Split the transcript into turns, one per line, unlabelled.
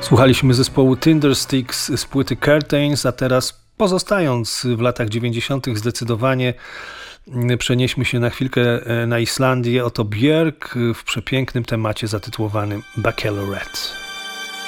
Słuchaliśmy zespołu Tindersticks z płyty Curtains, a teraz pozostając w latach 90. zdecydowanie przenieśmy się na chwilkę na Islandię. Oto Björk w przepięknym temacie zatytułowanym Baccalaureate.